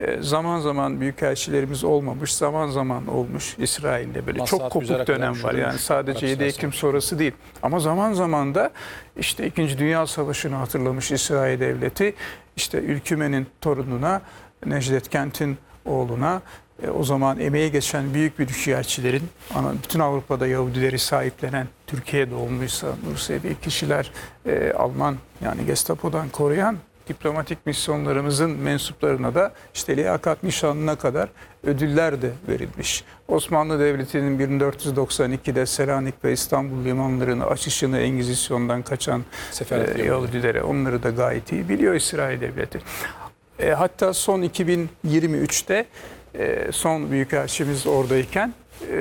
Zaman zaman büyükelçilerimiz olmamış, zaman zaman olmuş İsrail'de böyle Maslahat çok kopuk dönem var. Yani sadece 7 Ekim sonrası değil. Ama zaman zaman da işte 2. Dünya Savaşı'nı hatırlamış İsrail Devleti. İşte Ülkümen'in torununa, Necdet Kent'in oğluna, o zaman emeği geçen büyük büyükelçilerin, bütün Avrupa'da Yahudileri sahiplenen, Türkiye doğumluysa Nursevi kişiler, Alman yani Gestapo'dan koruyan diplomatik misyonlarımızın mensuplarına da işte liyakat nişanına kadar ödüller de verilmiş. Osmanlı Devleti'nin 1492'de Selanik ve İstanbul limanlarını açışını Engizisyon'dan kaçan Yahudilere, onları da gayet iyi biliyor İsrail Devleti. Hatta son 2023'te son büyükelçimiz oradayken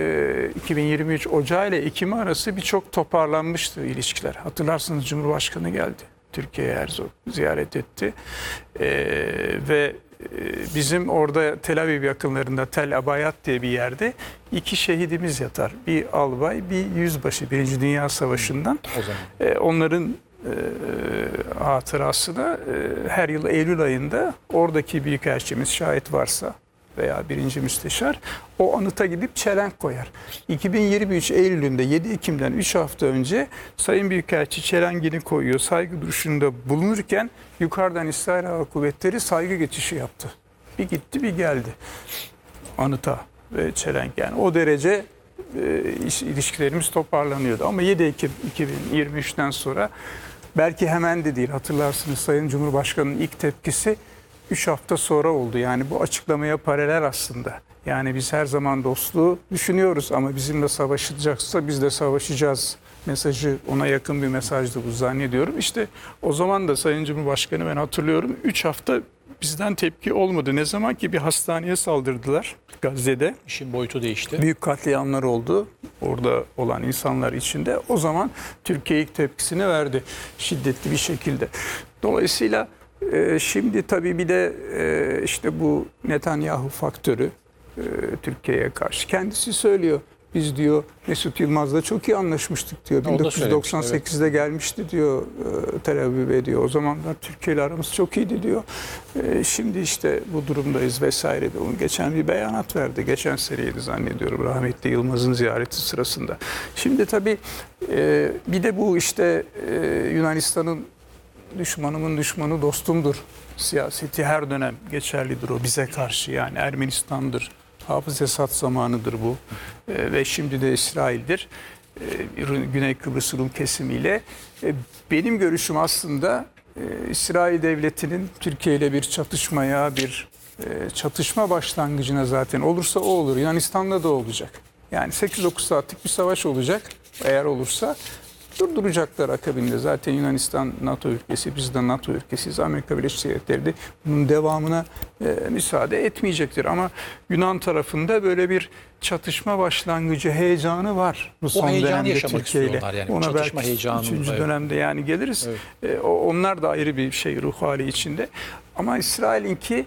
2023 Ocağı ile Ekim arası birçok toparlanmıştı ilişkiler. Hatırlarsınız Cumhurbaşkanı geldi. Türkiye'ye Herzog ziyaret etti. Ve bizim orada Tel Aviv yakınlarında Tel Abayat diye bir yerde 2 şehidimiz yatar. Bir albay, bir yüzbaşı 1. Dünya Savaşı'ndan. Onların hatırasına her yıl Eylül ayında oradaki büyükelçimiz şahit varsa veya 1. müsteşar o anıta gidip çelenk koyar. 2023 Eylül'ünde 7 Ekim'den 3 hafta önce Sayın Büyükelçi çelengini koyuyor. Saygı duruşunda bulunurken yukarıdan İsrail Hava Kuvvetleri saygı geçişi yaptı. Bir gitti bir geldi anıta ve çelenk, yani o derece ilişkilerimiz toparlanıyordu. Ama 7 Ekim 2023'ten sonra belki hemen de değil, hatırlarsınız Sayın Cumhurbaşkanı'nın ilk tepkisi 3 hafta sonra oldu. Yani bu açıklamaya paralel aslında. Yani biz her zaman dostluğu düşünüyoruz ama bizimle savaşacaksa biz de savaşacağız mesajı, ona yakın bir mesajdı bu zannediyorum. İşte o zaman da Sayın Cumhurbaşkanı, ben hatırlıyorum, 3 hafta bizden tepki olmadı. Ne zaman ki bir hastaneye saldırdılar Gazze'de. İşin boyutu değişti. Büyük katliamlar oldu orada olan insanlar içinde. O zaman Türkiye ilk tepkisini verdi şiddetli bir şekilde. Dolayısıyla şimdi tabii bir de işte bu Netanyahu faktörü Türkiye'ye karşı. Kendisi söylüyor. Biz diyor Mesut Yılmaz'la çok iyi anlaşmıştık diyor. 1998'de gelmişti diyor Tel Aviv'e diyor. O zamanlar Türkiye ile aramız çok iyiydi diyor. Şimdi işte bu durumdayız vesaire. Onun geçen bir beyanat verdi. Geçen seneydi zannediyorum rahmetli Yılmaz'ın ziyareti sırasında. Şimdi tabii bir de bu işte Yunanistan'ın düşmanımın düşmanı dostumdur siyaseti her dönem geçerlidir o bize karşı. Yani Ermenistan'dır, Hafız Esad zamanıdır bu ve şimdi de İsrail'dir. Güney Kıbrıs Rum kesimiyle. Benim görüşüm aslında İsrail Devleti'nin Türkiye ile bir çatışmaya, bir çatışma başlangıcına zaten olursa o olur. Yunanistan'da da olacak. Yani 8-9 saatlik bir savaş olacak eğer olursa. Durduracaklar akabinde. Zaten Yunanistan NATO ülkesi, biz de NATO ülkesiyiz. Amerika Birleşik Devletleri de bunun devamına müsaade etmeyecektir. Ama Yunan tarafında böyle bir çatışma başlangıcı heyecanı var. Bu son dönemde Türkiye ile. Yani. Ona belki 3. dönemde yani geliriz. Evet. Onlar da ayrı bir şey ruh hali içinde. Ama İsrail'inki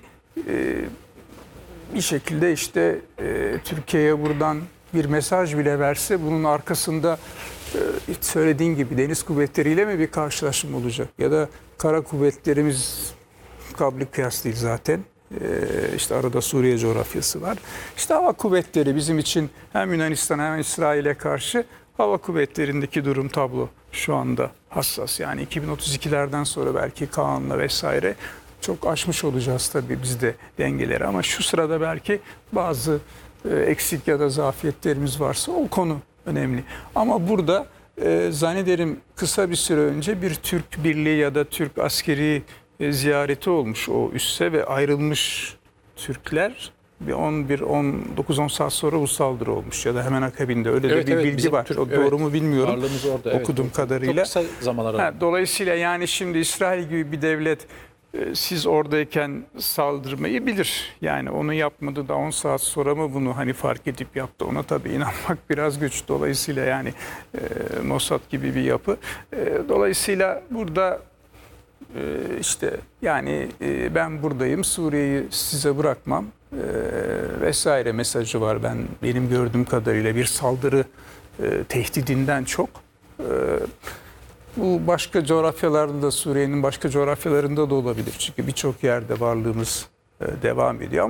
bir şekilde işte Türkiye'ye buradan bir mesaj bile verse bunun arkasında söylediğin gibi deniz kuvvetleriyle mi bir karşılaşma olacak? Ya da kara kuvvetlerimiz kabli kıyas değil zaten. İşte arada Suriye coğrafyası var. İşte hava kuvvetleri bizim için hem Yunanistan hem İsrail'e karşı hava kuvvetlerindeki durum tablo şu anda hassas. Yani 2032'lerden sonra belki Kaan'la vesaire çok aşmış olacağız tabii biz de dengeleri. Ama şu sırada belki bazı eksik ya da zafiyetlerimiz varsa o konu önemli. Ama burada zannederim kısa bir süre önce bir Türk birliği ya da Türk askeri ziyareti olmuş o üsse ve ayrılmış Türkler bir 19-10 saat sonra bu saldırı olmuş ya da hemen akabinde öyle de bir bilgi var. O doğru mu bilmiyorum. Orada, okuduğum kadarıyla. Çok kısa zamanlar. Dolayısıyla yani şimdi İsrail gibi bir devlet siz oradayken saldırmayı bilir. Yani onu yapmadı da 10 saat sonra mı bunu hani fark edip yaptı? Ona tabii inanmak biraz güç. Dolayısıyla yani Mossad gibi bir yapı. Dolayısıyla burada işte yani ben buradayım, Suriye'yi size bırakmam vesaire mesajı var. Benim gördüğüm kadarıyla bir saldırı tehdidinden çok. Bu başka coğrafyalarda da Suriye'nin başka coğrafyalarında da olabilir. Çünkü birçok yerde varlığımız devam ediyor.